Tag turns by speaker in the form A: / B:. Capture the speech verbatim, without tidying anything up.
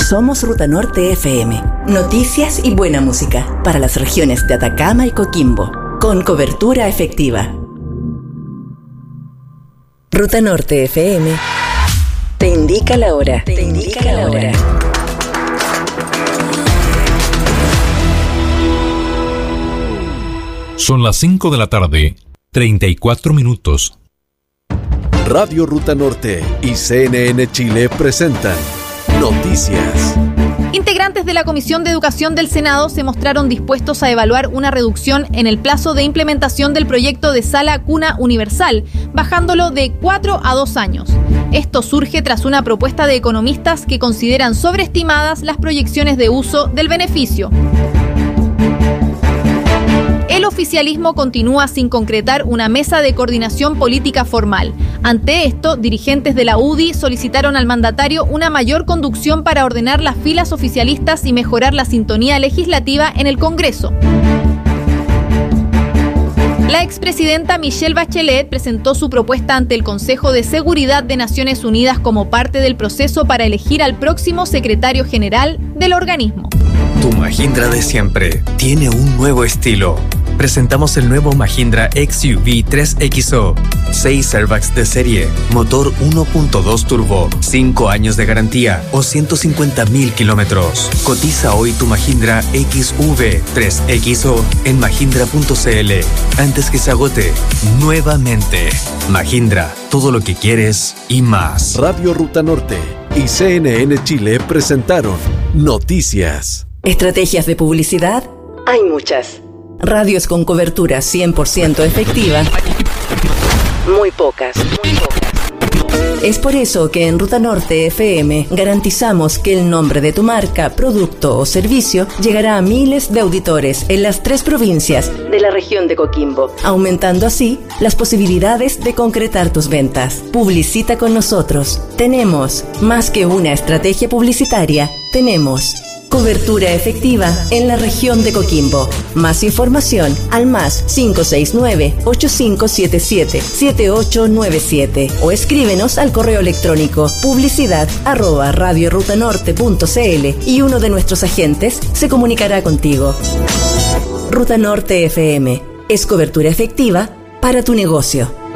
A: Somos Ruta Norte F M. Noticias y buena música para las regiones de Atacama y Coquimbo, con cobertura efectiva. Ruta Norte F M te indica la hora. Te indica la hora.
B: Son las cinco de la tarde, treinta y cuatro minutos.
C: Radio Ruta Norte y C N N Chile presentan Noticias.
D: Integrantes de la Comisión de Educación del Senado se mostraron dispuestos a evaluar una reducción en el plazo de implementación del proyecto de Sala Cuna Universal, bajándolo de cuatro a dos años. Esto surge tras una propuesta de economistas que consideran sobreestimadas las proyecciones de uso del beneficio. El oficialismo continúa sin concretar una mesa de coordinación política formal. Ante esto, dirigentes de la U D I solicitaron al mandatario una mayor conducción para ordenar las filas oficialistas y mejorar la sintonía legislativa en el Congreso. La expresidenta Michelle Bachelet presentó su propuesta ante el Consejo de Seguridad de Naciones Unidas como parte del proceso para elegir al próximo secretario general del organismo.
E: Tu Mahindra de siempre tiene un nuevo estilo. Presentamos el nuevo Mahindra X U V tres X O. seis airbags de serie, motor uno punto dos turbo, cinco años de garantía o ciento cincuenta mil kilómetros. Cotiza hoy tu Mahindra X U V tres X O en mahindra punto c l antes que se agote nuevamente. Mahindra, todo lo que quieres y más.
C: Radio Ruta Norte y C N N Chile presentaron Noticias.
A: ¿Estrategias de publicidad? Hay muchas. Radios con cobertura cien por ciento efectiva. Muy pocas. Muy pocas. Es por eso que en Ruta Norte F M garantizamos que el nombre de tu marca, producto o servicio llegará a miles de auditores en las tres provincias de la región de Coquimbo, aumentando así las posibilidades de concretar tus ventas. Publicita con nosotros. Tenemos más que una estrategia publicitaria, tenemos cobertura efectiva en la región de Coquimbo. Más información al más cinco seis nueve, ocho cinco siete siete, siete ocho nueve siete o escríbenos al correo electrónico publicidad arroba radiorutanorte punto c l y uno de nuestros agentes se comunicará contigo. Ruta Norte F M es cobertura efectiva para tu negocio.